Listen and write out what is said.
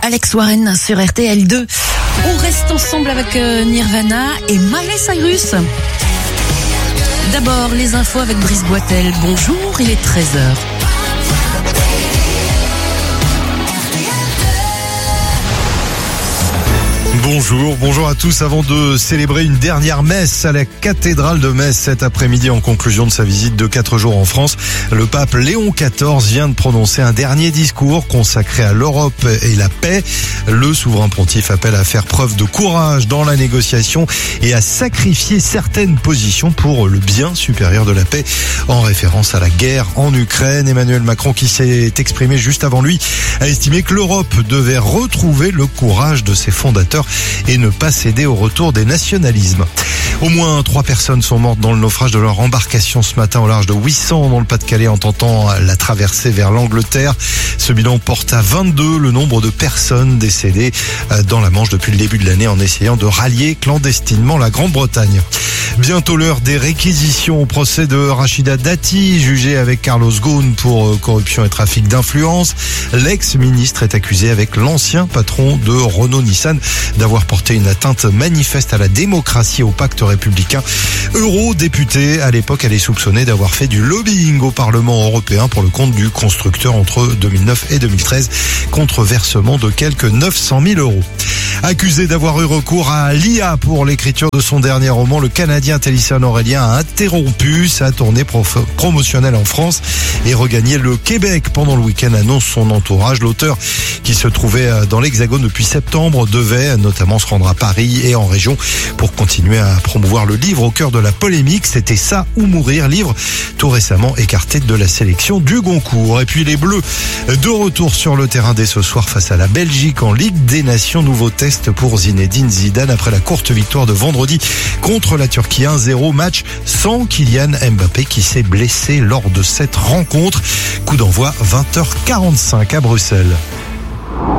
Alex Warren sur RTL2. On reste ensemble avec Nirvana et Miley Cyrus. D'abord, les infos avec Brice Boitel. Bonjour, il est 13h. Bonjour à tous. Avant de célébrer une dernière messe à la cathédrale de Metz cet après-midi en conclusion de sa visite de 4 jours en France, le pape Léon XIV vient de prononcer un dernier discours consacré à l'Europe et la paix. Le souverain pontife appelle à faire preuve de courage dans la négociation et à sacrifier certaines positions pour le bien supérieur de la paix, en référence à la guerre en Ukraine. Emmanuel Macron, qui s'est exprimé juste avant lui, a estimé que l'Europe devait retrouver le courage de ses fondateurs et ne pas céder au retour des nationalismes. Au moins 3 personnes sont mortes dans le naufrage de leur embarcation ce matin au large de Ouessant dans le Pas-de-Calais en tentant la traversée vers l'Angleterre. Ce bilan porte à 22 le nombre de personnes décédées dans la Manche depuis le début de l'année en essayant de rallier clandestinement la Grande-Bretagne. Bientôt l'heure des réquisitions au procès de Rachida Dati, jugée avec Carlos Ghosn pour corruption et trafic d'influence. L'ex-ministre est accusé avec l'ancien patron de Renault-Nissan d'avoir porté une atteinte manifeste à la démocratie et au pacte républicain. Eurodéputée, à l'époque, elle est soupçonnée d'avoir fait du lobbying au Parlement européen pour le compte du constructeur entre 2009 et 2013, contre versement de quelques 900 000 euros. Accusé d'avoir eu recours à l'IA pour l'écriture de son dernier roman, le Canadien Télisson Aurélien a interrompu sa tournée promotionnelle en France et regagné le Québec pendant le week-end, annonce son entourage. L'auteur, qui se trouvait dans l'Hexagone depuis septembre, devait notamment se rendre à Paris et en région pour continuer à promouvoir le livre au cœur de la polémique. C'était Ça ou mourir, livre tout récemment écarté de la sélection du Goncourt. Et puis les Bleus, de retour sur le terrain dès ce soir face à la Belgique en Ligue des Nations. Nouveau test pour Zinedine Zidane après la courte victoire de vendredi contre la Turquie 1-0, match sans Kylian Mbappé qui s'est blessé lors de cette rencontre. Coup d'envoi 20h45 à Bruxelles.